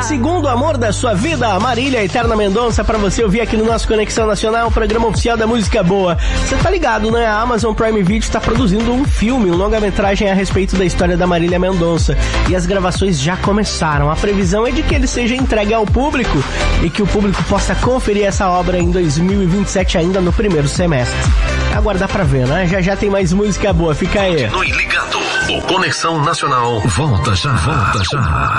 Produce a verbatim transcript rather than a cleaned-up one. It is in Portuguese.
Segundo amor da sua vida, Marília Eterna Mendonça, pra você ouvir aqui no nosso Conexão Nacional, o programa oficial da música boa. Você tá ligado, né? A Amazon Prime Video tá produzindo um filme, um longa-metragem a respeito da história da Marília Mendonça. E as gravações já começaram. A previsão é de que ele seja entregue ao público e que o público possa conferir essa obra em dois mil e vinte e sete, ainda no primeiro semestre. É aguardar pra ver, né? Já já tem mais música boa, fica aí. Continue ligado. O Conexão Nacional volta já, volta já.